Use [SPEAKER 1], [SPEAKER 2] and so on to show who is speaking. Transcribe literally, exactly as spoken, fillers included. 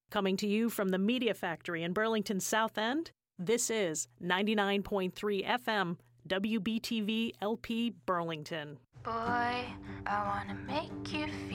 [SPEAKER 1] Coming to you from the Media Factory in Burlington's South End, this is ninety-nine point three F M, W B T V L P Burlington.
[SPEAKER 2] Boy, I wanna make you feel